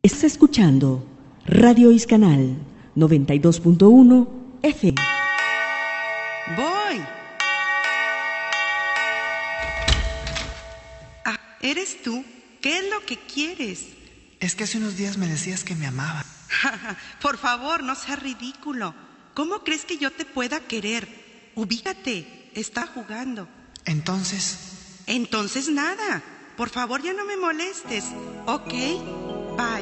Estás escuchando Radio Iscanal 92.1 FM. Voy. Ah, ¿eres tú? ¿Qué es lo que quieres? Es que hace unos días me decías que me amabas. Por favor, no seas ridículo. ¿Cómo crees que yo te pueda querer? Ubícate, está jugando. Entonces nada. Por favor, ya no me molestes, ¿ok?